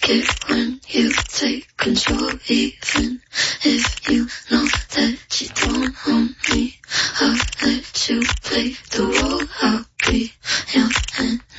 like it when you take control, even if you know that you don't own me. I'll let you play the